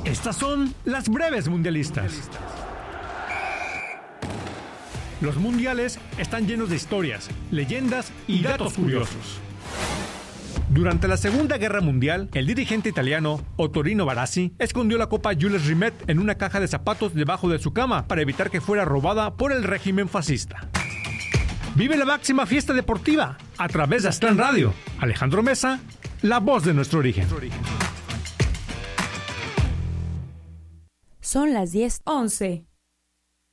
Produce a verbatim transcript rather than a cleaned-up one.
Estas son las breves mundialistas. Los mundiales están llenos de historias, leyendas y datos curiosos. Durante la Segunda Guerra Mundial, el dirigente italiano Ottorino Barassi escondió la Copa Jules Rimet en una caja de zapatos debajo de su cama para evitar que fuera robada por el régimen fascista. Vive la máxima fiesta deportiva a través de Aztlán Radio. Alejandro Mesa, la voz de nuestro origen. Son las diez once.